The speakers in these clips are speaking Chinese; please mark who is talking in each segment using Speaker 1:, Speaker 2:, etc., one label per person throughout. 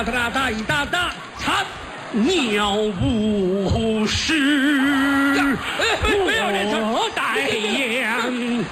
Speaker 1: 哒，擦，尿不湿，我代言。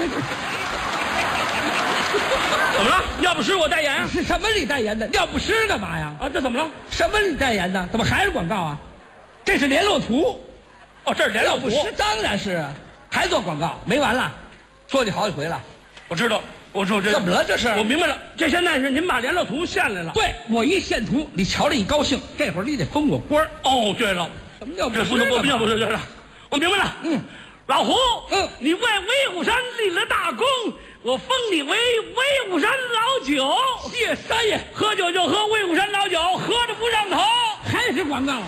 Speaker 1: 怎么了？尿不湿我代言？
Speaker 2: 是什么你代言的？尿不湿干嘛呀？
Speaker 1: 啊，这怎么了？
Speaker 2: 什么你代言的？怎么还是广告啊？这是联络图。
Speaker 1: 哦，这是联络图。
Speaker 2: 尿不湿当然是啊，还做广告？没完了，说你好几回了。
Speaker 1: 我知道，我说这
Speaker 2: 怎么了？这是
Speaker 1: 我明白了，这现在是您把联络图献来了。
Speaker 2: 对，我一献图，你瞧着一高兴，这会儿你得封我官。
Speaker 1: 哦，对了，
Speaker 2: 什么叫
Speaker 1: 这不能不尿不湿？对了，我明白了。老胡，你为威虎山立了大功，我封你为威虎山老九。
Speaker 2: 谢三爷，
Speaker 1: 喝酒就喝威虎山老酒，喝着不上头。
Speaker 2: 还是广告啊？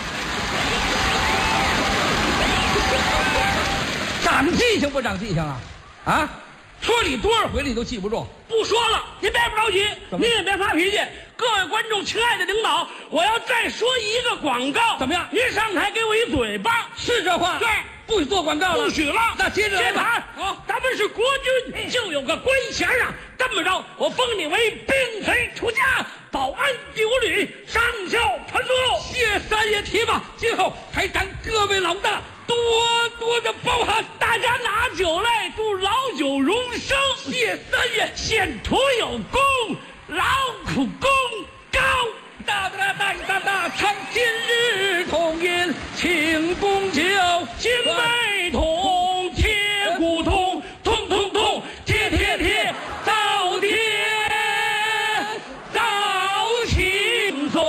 Speaker 2: 长记性不长记性啊？啊？说你多少回你都记不住。
Speaker 1: 不说了，您别不着急，您也别发脾气。各位观众，亲爱的领导，我要再说一个广告，
Speaker 2: 怎么样？
Speaker 1: 您上台给我一嘴巴，
Speaker 2: 是这话？
Speaker 1: 对，
Speaker 2: 不许做广告了，
Speaker 1: 不许了。
Speaker 2: 那接着
Speaker 1: 接盘。
Speaker 2: 好，
Speaker 1: 咱们是国军，就有个官衔啊。这么着，我封你为兵随出家，保安第5旅上校传书。
Speaker 2: 谢三爷提拔，今后还赶各位老大多多的包涵。
Speaker 1: 大家拿酒来，祝老九荣升。
Speaker 2: 谢三爷，
Speaker 1: 献图有功，劳苦功高。
Speaker 2: 大，唱今日同饮庆功酒，
Speaker 1: 金杯同，铁骨同，同，铁，到天到庆松。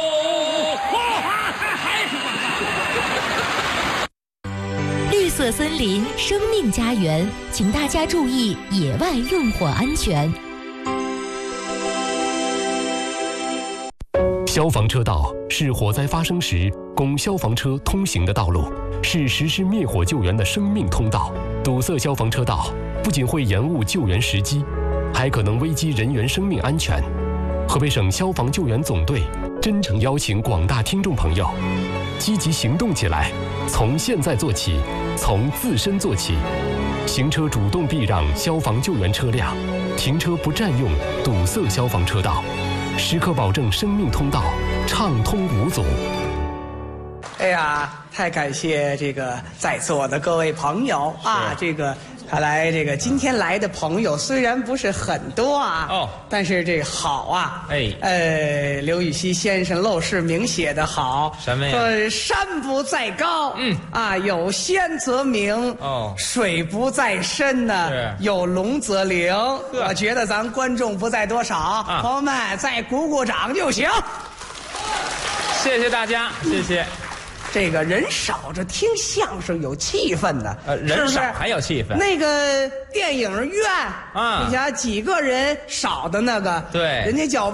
Speaker 1: 还是
Speaker 3: 绿色森林，生命家园，请大家注意野外用火安全。
Speaker 4: 消防车道是火灾发生时供消防车通行的道路，是实施灭火救援的生命通道。堵塞消防车道不仅会延误救援时机，还可能危及人员生命安全。河北省消防救援总队真诚邀请广大听众朋友积极行动起来，从现在做起，从自身做起。行车主动避让消防救援车辆，停车不占用堵塞消防车道，时刻保证生命通道畅通无阻。
Speaker 5: 哎呀，太感谢这个在座的各位朋友啊！这个看来这个今天来的朋友虽然不是很多啊，但是这好啊！刘禹锡先生陋室铭写得好，
Speaker 6: 什么呀？
Speaker 5: 说山不在高，有仙则名；水不在深呢，有龙则灵。我觉得咱观众不在多少，朋友们再鼓鼓掌就行。
Speaker 6: 谢谢大家，谢谢。
Speaker 5: 这个人少着听相声有气氛呢，
Speaker 6: 人少还有气氛。
Speaker 5: 那个电影院
Speaker 6: 啊，
Speaker 5: 你瞧几个人少的那个，
Speaker 6: 对，
Speaker 5: 人家叫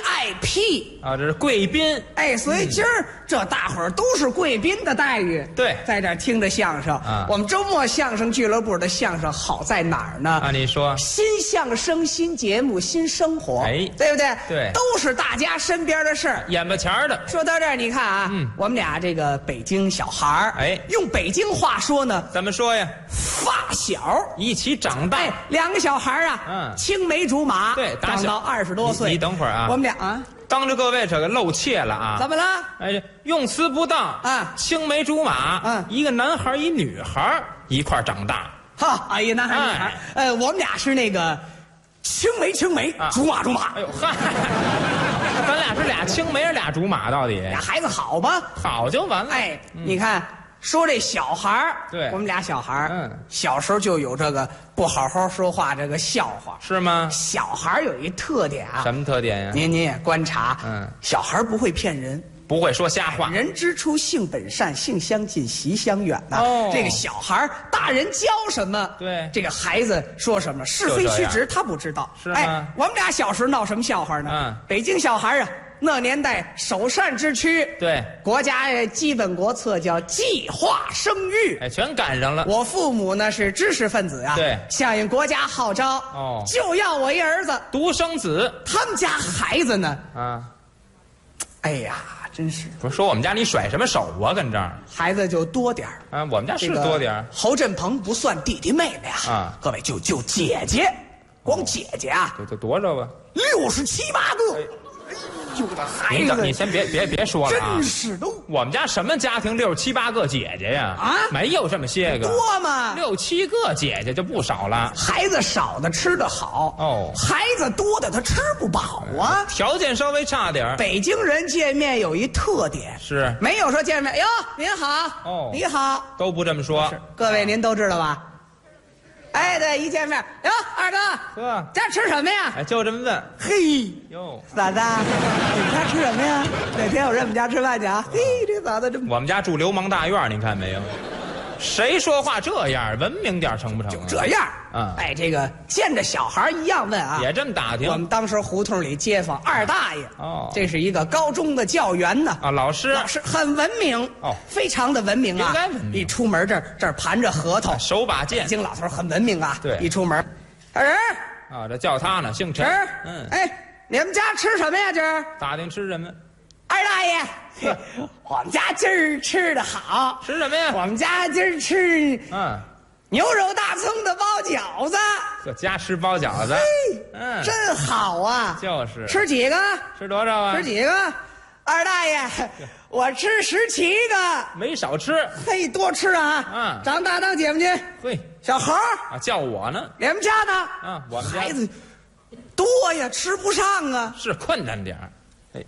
Speaker 5: VIP
Speaker 6: 啊，这是贵宾。
Speaker 5: 哎，所以今儿这大伙儿都是贵宾的待遇。
Speaker 6: 对，
Speaker 5: 在这儿听着相声
Speaker 6: 啊。
Speaker 5: 我们周末相声俱乐部的相声好在哪儿呢？
Speaker 6: 啊，你说，
Speaker 5: 新相声、新节目、新生活，
Speaker 6: 哎，
Speaker 5: 对不对？
Speaker 6: 对，
Speaker 5: 都是大家身边的事儿，
Speaker 6: 眼巴前儿的。
Speaker 5: 说到这儿，你看啊，我们俩这个北京小孩儿，
Speaker 6: 哎，
Speaker 5: 用北京话说呢，
Speaker 6: 怎么说呀？
Speaker 5: 发小
Speaker 6: 一起长大，
Speaker 5: 两个小孩啊，青梅竹马，
Speaker 6: 对，
Speaker 5: 长到20多岁。
Speaker 6: 你等会儿啊，
Speaker 5: 我们俩啊，
Speaker 6: 当着各位这个露怯了啊！
Speaker 5: 怎么了？
Speaker 6: 哎，用词不当
Speaker 5: 啊！
Speaker 6: 青梅竹马，一个男孩一女孩一块长大。
Speaker 5: 哈，哎呀，男孩女孩，我们俩是那个青梅，竹马。
Speaker 6: 哎呦嗨，咱俩是俩青梅，俩竹马，到底
Speaker 5: 俩孩子好吗？
Speaker 6: 好就完了。
Speaker 5: 哎，你看。说这小孩儿，
Speaker 6: 对，
Speaker 5: 我们俩小孩儿，小时候就有这个不好好说话这个笑话，
Speaker 6: 是吗？
Speaker 5: 小孩儿有一特点啊，
Speaker 6: 什么特点呀？
Speaker 5: 您也观察，小孩儿不会骗人，
Speaker 6: 不会说瞎话。
Speaker 5: 人之初，性本善，性相近，习相远呐。这个小孩儿，大人教什么，
Speaker 6: 对，
Speaker 5: 这个孩子说什么，是非曲直他不知道。
Speaker 6: 是吗？
Speaker 5: 我们俩小时候闹什么笑话呢？北京小孩啊。那年代首善之区，
Speaker 6: 对，
Speaker 5: 国家基本国策叫计划生育，
Speaker 6: 哎，全赶上了。
Speaker 5: 我父母呢是知识分子啊，
Speaker 6: 对，
Speaker 5: 响应国家号召，就要我一儿子，
Speaker 6: 独生子。
Speaker 5: 他们家孩子呢，哎呀，真是
Speaker 6: 不是说我们家你甩什么手啊？跟这儿
Speaker 5: 孩子就多点
Speaker 6: 啊，我们家是多点
Speaker 5: 侯振鹏不算弟弟妹妹啊，各位就姐姐，光姐姐啊，
Speaker 6: 就多少吧
Speaker 5: ，67、8个。 呦，这孩子，
Speaker 6: 你先别说了啊！
Speaker 5: 真是都，
Speaker 6: 我们家什么家庭6、7、8个姐姐呀？
Speaker 5: 啊，
Speaker 6: 没有这么些个，
Speaker 5: 多吗
Speaker 6: ？6、7个姐姐就不少了。
Speaker 5: 孩子少的吃得好
Speaker 6: 哦，
Speaker 5: 孩子多的他吃不饱啊。
Speaker 6: 条件稍微差点。
Speaker 5: 北京人见面有一特点，
Speaker 6: 是
Speaker 5: 没有说见面哟您好
Speaker 6: 哦
Speaker 5: 你好
Speaker 6: 都不这么说。
Speaker 5: 各位您都知道吧？哎，对，一见面哟二哥，
Speaker 6: 呵，
Speaker 5: 家吃什么呀？
Speaker 6: 哎，就这么问。
Speaker 5: 嘿
Speaker 6: 哟，
Speaker 5: 嫂子，你们家吃什么呀？哪天我上我们家吃饭去啊？嘿，这嫂子真
Speaker 6: 我们家住流氓大院，您看没有？谁说话这样，文明点成不成？
Speaker 5: 就这样。哎，这个见着小孩一样问啊，
Speaker 6: 也这么打听。
Speaker 5: 我们当时胡同里街坊二大爷，
Speaker 6: 哦，
Speaker 5: 这是一个高中的教员呢。
Speaker 6: 啊，老师
Speaker 5: 很文明
Speaker 6: 哦，
Speaker 5: 非常的文明啊。
Speaker 6: 应该文明。
Speaker 5: 一出门这儿盘着核桃，
Speaker 6: 手把剑。
Speaker 5: 北京老头很文明啊。
Speaker 6: 对，
Speaker 5: 一出门，小人
Speaker 6: 啊，这叫他呢，姓陈。
Speaker 5: 哎，你们家吃什么呀？今儿
Speaker 6: 打听吃什么？
Speaker 5: 二大爷，我们家今儿吃的好。
Speaker 6: 吃什么呀？
Speaker 5: 我们家今儿吃牛肉大葱的包饺子。
Speaker 6: 搁家吃包饺子，
Speaker 5: 真好啊！
Speaker 6: 就是
Speaker 5: 吃几个？
Speaker 6: 吃多少啊？
Speaker 5: 吃几个？二大爷，我吃17个，
Speaker 6: 没少吃。
Speaker 5: 嘿，多吃啊！长大当姐夫去。
Speaker 6: 嘿，
Speaker 5: 小猴
Speaker 6: 啊，叫我呢。
Speaker 5: 你们家呢？
Speaker 6: 啊，我们家
Speaker 5: 孩子多呀，吃不上啊，
Speaker 6: 是困难点儿。哎，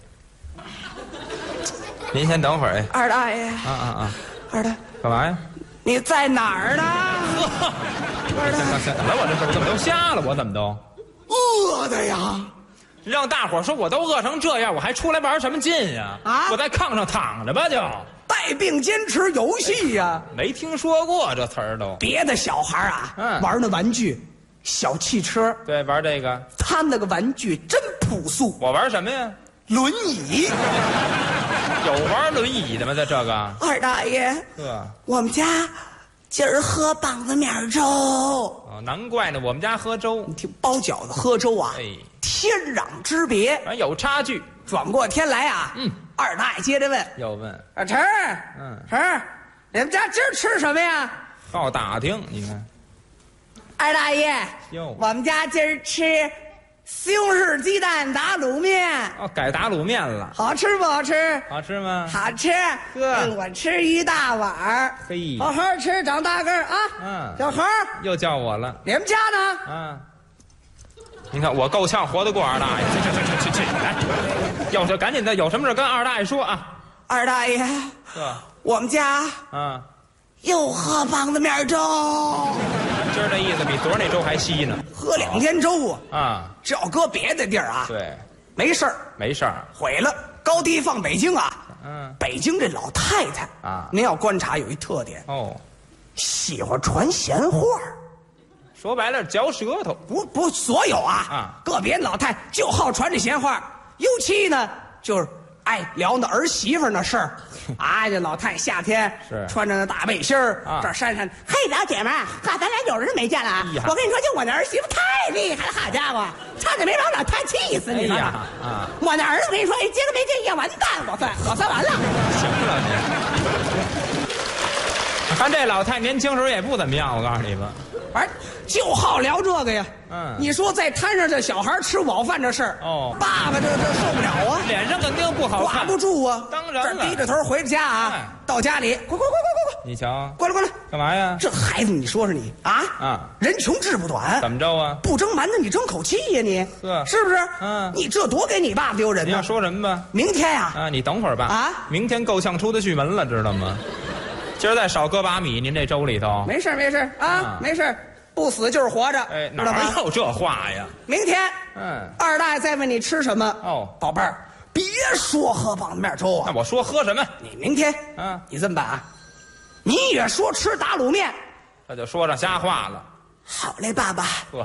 Speaker 6: 您先等会儿。哎，
Speaker 5: 二大爷。二大，
Speaker 6: 干嘛呀？
Speaker 5: 你在哪儿呢？
Speaker 6: 行了，我这怎么都瞎了？我怎么都
Speaker 5: 饿的呀！
Speaker 6: 让大伙说我都饿成这样，我还出来玩什么劲呀？啊！我在炕上躺着吧，就
Speaker 5: 带病坚持游戏呀。
Speaker 6: 没听说过这词儿都。
Speaker 5: 别的小孩啊，玩那玩具，小汽车。
Speaker 6: 对，玩这个。
Speaker 5: 他那个玩具真朴素。
Speaker 6: 我玩什么呀？
Speaker 5: 轮椅。
Speaker 6: 有玩轮椅的吗？在这个。
Speaker 5: 二大爷，我们家今儿喝棒子面粥。
Speaker 6: 哦，难怪呢，我们家喝粥。
Speaker 5: 你听，包饺子喝粥啊，天壤之别，
Speaker 6: 有差距。
Speaker 5: 转过天来啊，二大爷接着问，
Speaker 6: 又问
Speaker 5: 啊，晨儿，晨儿，你们家今儿吃什么呀？
Speaker 6: 好打听，你看。
Speaker 5: 二大爷，我们家今儿吃西红柿鸡蛋打卤面。
Speaker 6: 哦，改打卤面了。
Speaker 5: 好吃不好吃？
Speaker 6: 好吃吗？
Speaker 5: 好吃。我吃一大碗。
Speaker 6: 嘿，
Speaker 5: 好好吃，长大个儿啊。小猴
Speaker 6: 又叫我了。
Speaker 5: 你们家呢？
Speaker 6: 您看我够呛活得过二大爷。去，来，要是赶紧的，有什么事跟二大爷说啊。
Speaker 5: 二大爷，我们家又喝棒子面粥。
Speaker 6: 今儿这意思比昨儿那粥还稀呢。
Speaker 5: 喝2天粥
Speaker 6: 啊！
Speaker 5: 这要搁别的地儿啊，
Speaker 6: 对，
Speaker 5: 没事儿，
Speaker 6: 没事儿，
Speaker 5: 毁了。高低放北京啊，北京这老太太
Speaker 6: 啊，
Speaker 5: 您要观察有一特点喜欢传闲话。
Speaker 6: 说白了，嚼舌头。
Speaker 5: 不，所有个别老太就好传这闲话，尤其呢就是爱聊那儿媳妇那事儿。这老太夏天穿着那大背心儿，这山上，嘿，老姐们儿，咱俩有人没见了啊！我跟你说，就我那儿媳妇太厉害了，好家伙，差点没把老太气死！你知道吗？我那儿子，我跟你说，接个没接一样，完蛋，我算完了。
Speaker 6: 行了，你看这老太年轻时候也不怎么样，我告诉你吧。
Speaker 5: 就好聊这个呀。你说在摊上这小孩吃饱饭这事儿，爸爸这受不了啊，
Speaker 6: 脸上肯定不好看，
Speaker 5: 挂不住啊。
Speaker 6: 当然了，
Speaker 5: 低着头回家啊，到家里，快，
Speaker 6: 你瞧，
Speaker 5: 过来，
Speaker 6: 干嘛呀？
Speaker 5: 这孩子，你说你人穷志不短，
Speaker 6: 怎么着啊？
Speaker 5: 不争馒头你争口气呀你，是不是？你这多给你爸丢人呢。
Speaker 6: 你要说什么吧？
Speaker 5: 明天呀，
Speaker 6: 你等会儿吧。明天够呛出得去门了，知道吗？今儿再少搁把米，您这粥里头。
Speaker 5: 没事没事。不死就是活着，
Speaker 6: 哪有这话呀？
Speaker 5: 明天，二大爷再问你吃什么宝贝儿，别说喝棒子面粥啊。
Speaker 6: 那我说喝什么？
Speaker 5: 你明天，你这么办你也说吃打卤面，
Speaker 6: 那就说上瞎话了。
Speaker 5: 好嘞，爸爸。